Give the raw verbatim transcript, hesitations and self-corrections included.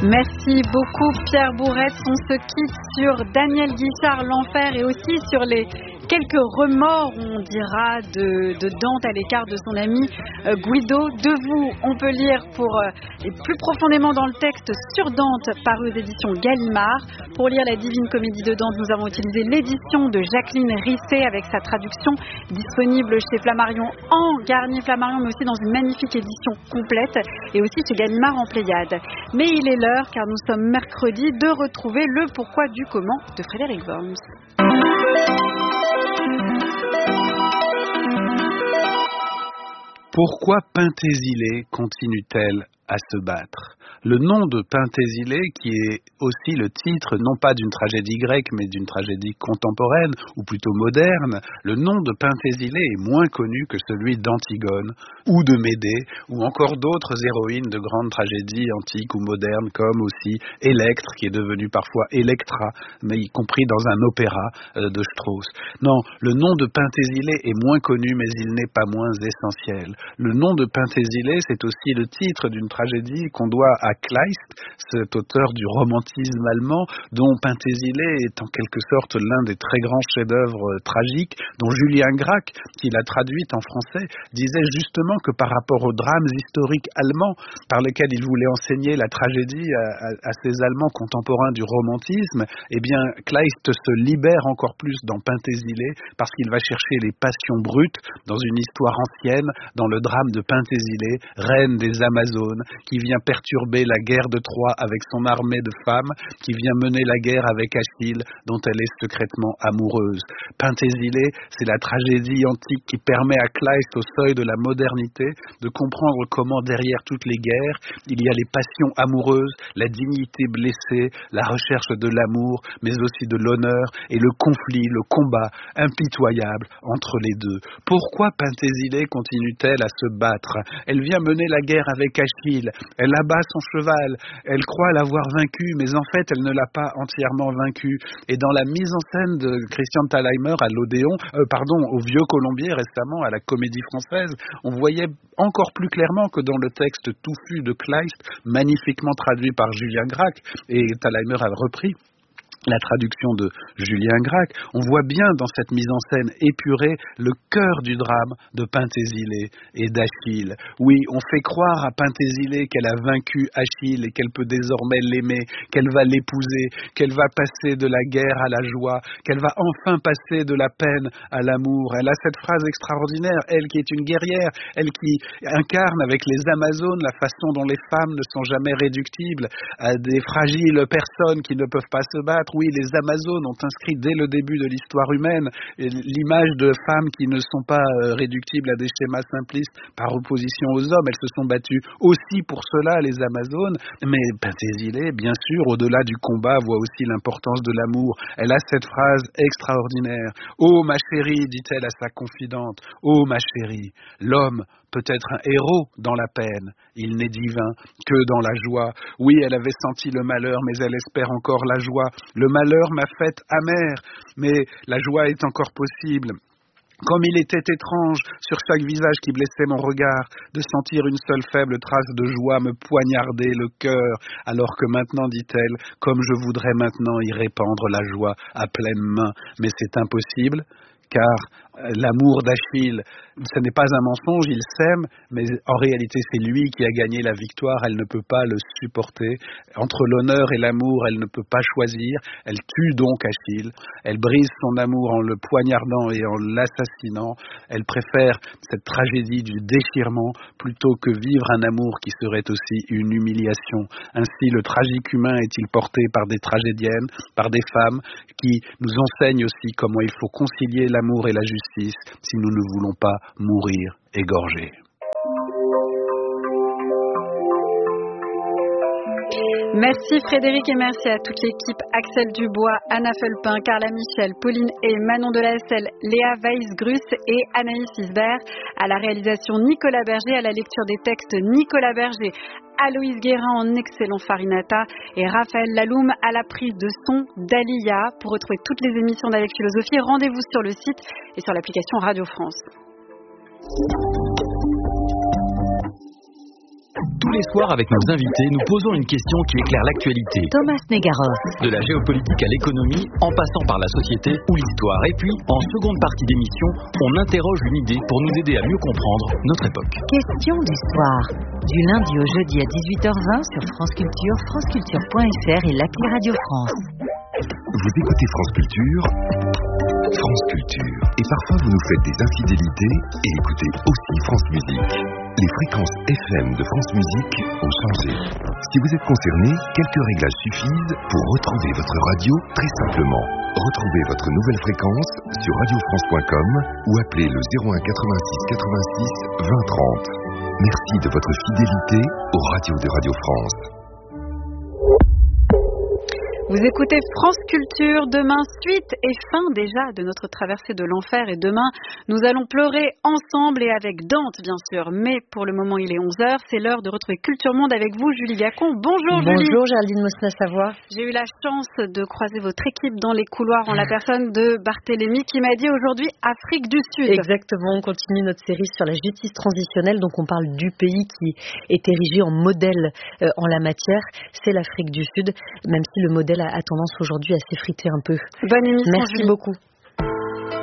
Merci beaucoup Pierre Bourrette. On se quitte sur Daniel Guichard, l'enfer, et aussi sur les quelques remords, on dira, de, de Dante à l'écart de son ami euh, Guido. De vous, on peut lire pour euh, et plus profondément dans le texte sur Dante, paru aux éditions Gallimard. Pour lire la Divine Comédie de Dante, nous avons utilisé l'édition de Jacqueline Risset avec sa traduction disponible chez Flammarion en Garnier Flammarion, mais aussi dans une magnifique édition complète, et aussi chez Gallimard en Pléiade. Mais il est l'heure, car nous sommes mercredi, de retrouver le pourquoi du comment de Frédéric Worms. Pourquoi Penthésile continue-t-elle à se battre? Le nom de Penthésile, qui est aussi le titre non pas d'une tragédie grecque mais d'une tragédie contemporaine ou plutôt moderne, le nom de Penthésile est moins connu que celui d'Antigone ou de Médée ou encore d'autres héroïnes de grandes tragédies antiques ou modernes comme aussi Électre, qui est devenue parfois Electra, mais y compris dans un opéra de Strauss. Non, le nom de Penthésile est moins connu mais il n'est pas moins essentiel. Le nom de Penthésile, c'est aussi le titre d'une tragédie qu'on doit à Kleist, cet auteur du romantisme allemand, dont Penthésile est en quelque sorte l'un des très grands chefs-d'œuvre tragiques, dont Julien Gracq, qui l'a traduite en français, disait justement que par rapport aux drames historiques allemands par lesquels il voulait enseigner la tragédie à, à, à ces Allemands contemporains du romantisme, eh bien Kleist se libère encore plus dans Penthésile parce qu'il va chercher les passions brutes dans une histoire ancienne, dans le drame de Penthésile, reine des Amazones, qui vient perturber la guerre de Troie avec son armée de femmes, qui vient mener la guerre avec Achille, dont elle est secrètement amoureuse. Penthésile, c'est la tragédie antique qui permet à Kleist, au seuil de la modernité, de comprendre comment derrière toutes les guerres, il y a les passions amoureuses, la dignité blessée, la recherche de l'amour, mais aussi de l'honneur, et le conflit, le combat impitoyable entre les deux. Pourquoi Penthésile continue-t-elle à se battre? Elle vient mener la guerre avec Achille, elle abat son cheval, elle croit l'avoir vaincu, mais en fait elle ne l'a pas entièrement vaincu. Et dans la mise en scène de Christian Thalheimer à l'Odéon, euh, pardon, au Vieux Colombier récemment à la Comédie Française, on voyait encore plus clairement que dans le texte touffu de Kleist, magnifiquement traduit par Julien Gracq, et Thalheimer a repris la traduction de Julien Gracq, on voit bien dans cette mise en scène épurée le cœur du drame de Penthésile et d'Achille. Oui, on fait croire à Penthésile qu'elle a vaincu Achille et qu'elle peut désormais l'aimer, qu'elle va l'épouser, qu'elle va passer de la guerre à la joie, qu'elle va enfin passer de la peine à l'amour. Elle a cette phrase extraordinaire, elle qui est une guerrière, elle qui incarne avec les Amazones la façon dont les femmes ne sont jamais réductibles à des fragiles personnes qui ne peuvent pas se battre. Oui, les Amazones ont inscrit dès le début de l'histoire humaine l'image de femmes qui ne sont pas réductibles à des schémas simplistes par opposition aux hommes. Elles se sont battues aussi pour cela, les Amazones. Mais Penthésile, bien sûr, au-delà du combat, voit aussi l'importance de l'amour. Elle a cette phrase extraordinaire. « Oh, ma chérie, dit-elle à sa confidente, oh, ma chérie, l'homme peut être un héros dans la peine, il n'est divin que dans la joie. Oui, elle avait senti le malheur, mais elle espère encore la joie. Le malheur m'a faite amère, mais la joie est encore possible. » Comme il était étrange, sur chaque visage qui blessait mon regard, de sentir une seule faible trace de joie me poignarder le cœur, alors que maintenant, dit-elle, comme je voudrais maintenant y répandre la joie à pleine main, mais c'est impossible, car l'amour d'Achille, ce n'est pas un mensonge, il s'aime, mais en réalité c'est lui qui a gagné la victoire, elle ne peut pas le supporter. Entre l'honneur et l'amour, elle ne peut pas choisir, elle tue donc Achille, elle brise son amour en le poignardant et en l'assassinant, elle préfère cette tragédie du déchirement plutôt que vivre un amour qui serait aussi une humiliation. Ainsi le tragique humain est-il porté par des tragédiennes, par des femmes qui nous enseignent aussi comment il faut concilier l'amour et la justice si nous ne voulons pas mourir égorgés. Merci Frédéric et merci à toute l'équipe, Axel Dubois, Anna Felpin, Carla Michel, Pauline et Manon Delacelle, Léa Weiss-Grus et Anaïs Isbert. À la réalisation Nicolas Berger, à la lecture des textes Nicolas Berger, Aloïse Guérin en excellent farinata et Raphaël Laloum à la prise de son d'Alia. Pour retrouver toutes les émissions d'Avec Philosophie, rendez-vous sur le site et sur l'application Radio France. Tous les soirs, avec nos invités, nous posons une question qui éclaire l'actualité. Thomas Negaroff. De la géopolitique à l'économie, en passant par la société ou l'histoire. Et puis, en seconde partie d'émission, on interroge une idée pour nous aider à mieux comprendre notre époque. Question d'histoire. Du lundi au jeudi à dix-huit heures vingt sur France Culture, franceculture point f r et l'appli Radio France. Vous écoutez France Culture, France Culture. Et parfois vous nous faites des infidélités et écoutez aussi France Musique. Les fréquences F M de France Musique ont changé. Si vous êtes concerné, quelques réglages suffisent pour retrouver votre radio très simplement. Retrouvez votre nouvelle fréquence sur radio france point com ou appelez le zéro un quatre-vingt-six quatre-vingt-six vingt trente. Merci de votre fidélité aux radios de Radio France. Vous écoutez France Culture, demain suite et fin déjà de notre traversée de l'enfer et demain nous allons pleurer ensemble et avec Dante bien sûr, mais pour le moment il est onze heures, c'est l'heure de retrouver Culture Monde avec vous Julie Gacon. Bonjour Julie. Bonjour Géraldine Mosna-Savoie. J'ai eu la chance de croiser votre équipe dans les couloirs en la personne de Barthélémy qui m'a dit aujourd'hui Afrique du Sud. Exactement, on continue notre série sur la justice transitionnelle, donc on parle du pays qui est érigé en modèle euh, en la matière, c'est l'Afrique du Sud, même si le modèle a tendance aujourd'hui à s'effriter un peu. Bonne émission. Merci Julie. beaucoup.